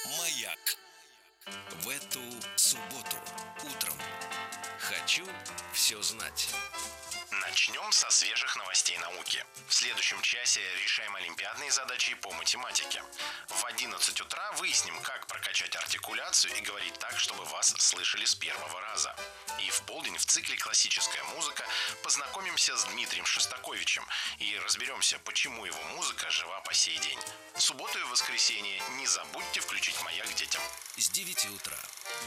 Маяк. В эту субботу утром. Хочу все знать. Начнем со свежих новостей науки. В следующем часе решаем олимпиадные задачи по математике. В 11 утра выясним, как прокачать артикуляцию и говорить так, чтобы вас слышали с первого раза. И в полдень в цикле «Классическая музыка» познакомимся с Дмитрием Шостаковичем и разберемся, почему его музыка жива по сей день. В субботу и в воскресенье не забудьте включить «Маяк» детям. С 9 утра.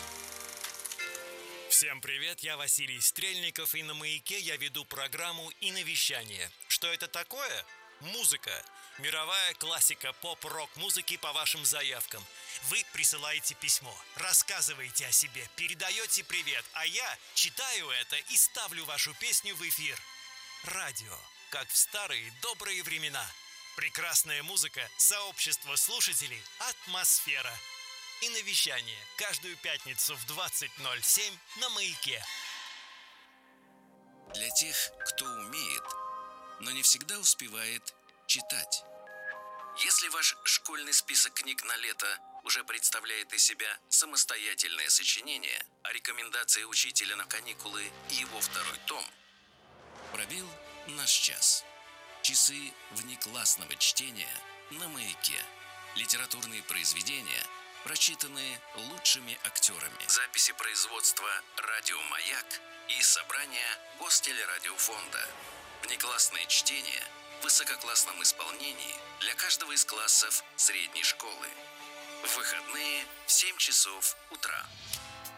Всем привет, я Василий Стрельников, и на «Маяке» я веду программу «Иновещание». Что это такое? Музыка. Мировая классика поп-рок-музыки по вашим заявкам. Вы присылаете письмо, рассказываете о себе, передаете привет, а я читаю это и ставлю вашу песню в эфир. Радио, как в старые добрые времена. Прекрасная музыка, сообщество слушателей, атмосфера. Иновещание. Каждую пятницу в 20:07 на «Маяке». Для тех, кто умеет, но не всегда успевает читать. Если ваш школьный список книг на лето уже представляет из себя самостоятельное сочинение, а рекомендации учителя на каникулы и его второй том, пробил наш час. Часы внеклассного чтения на «Маяке». Литературные произведения, прочитанные лучшими актерами. Записи производства «Радио Маяк» и собрания Гостелерадиофонда. Внеклассное чтение в высококлассном исполнении для каждого из классов средней школы. В выходные в 7 часов утра.